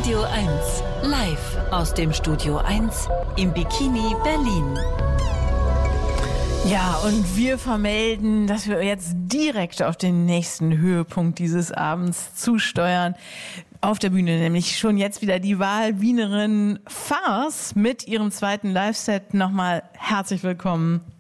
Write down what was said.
Radio 1, live aus dem Studio 1 im Bikini Berlin. Ja, und wir vermelden, dass wir jetzt direkt auf den nächsten Höhepunkt dieses Abends zusteuern. Auf der Bühne nämlich schon jetzt wieder die Wahlwienerin Farce mit ihrem zweiten Live-Set. Nochmal herzlich willkommen.